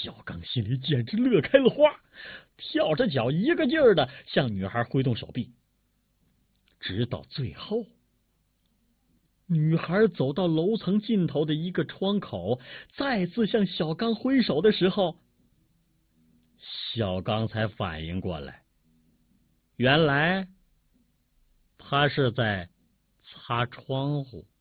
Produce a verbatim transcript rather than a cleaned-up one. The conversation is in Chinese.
小刚心里简直乐开了花，跳着脚一个劲儿的向女孩挥动手臂。直到最后，女孩走到楼层尽头的一个窗口，再次向小刚挥手的时候，小刚才反应过来，原来他是在擦窗户。